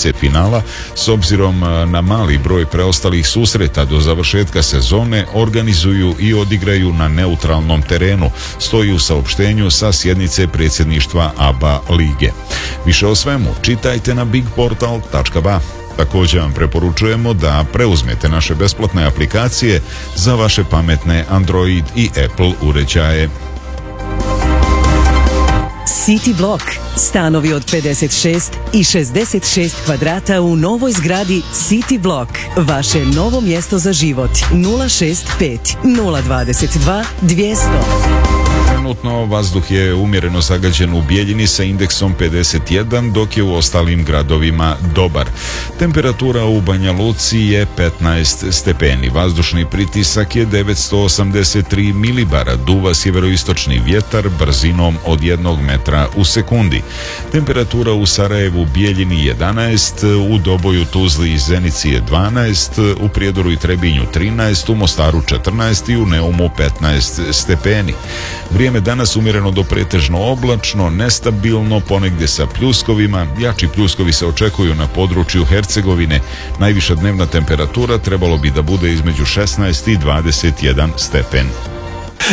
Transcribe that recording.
utakmice finala, s obzirom na mali broj preostalih susreta do završetka sezone, organizuju i odigraju na neutralnom terenu, stoji u saopštenju sa sjednice predsjedništva ABA lige. Više o svemu čitajte na bigportal.ba. Također vam preporučujemo da preuzmete naše besplatne aplikacije za vaše pametne Android i Apple uređaje. City Block. Stanovi od 56 i 66 kvadrata u novoj zgradi City Block. Vaše novo mjesto za život. 065 022 200. Trenutno vazduh je umjereno zagađen u Bijeljini sa indeksom 51, dok je u ostalim gradovima dobar. Temperatura u Banja Luci je 15 stepeni. Vazdušni pritisak je 983 milibara. Duva sjeveroistočni vjetar brzinom od 1 metra u sekundi. Temperatura u Sarajevu, Bijeljini 11, u Doboju, Tuzli i Zenici je 12, u Prijedoru i Trebinju 13, u Mostaru 14 i u Neumu 15 stepeni. Vrijeme danas umjereno do pretežno oblačno, nestabilno, ponegdje sa pljuskovima. Jači pljuskovi se očekuju na području Hercegovine. Najviša dnevna temperatura trebalo bi da bude između 16 i 21 stepen.